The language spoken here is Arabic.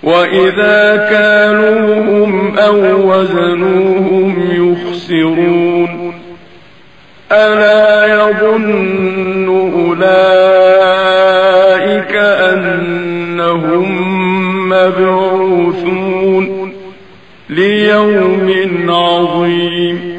وإذا كالوهم أو وزنوهم يخسرون ألا يظن أولئك أنهم مبعوثون ليوم عظيم